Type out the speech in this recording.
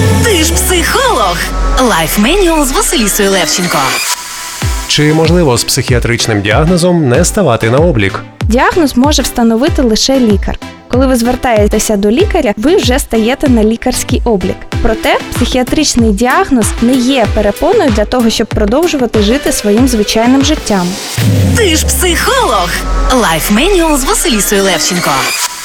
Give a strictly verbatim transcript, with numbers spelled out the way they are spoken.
Ти ж психолог. Лайф Менюал з Василісою Левченко. Чи можливо з психіатричним діагнозом не ставати на облік? Діагноз може встановити лише лікар. Коли ви звертаєтеся до лікаря, ви вже стаєте на лікарський облік. Проте, психіатричний діагноз не є перепоною для того, щоб продовжувати жити своїм звичайним життям. Ти ж психолог. Лайф Менюал з Василісою Левченко.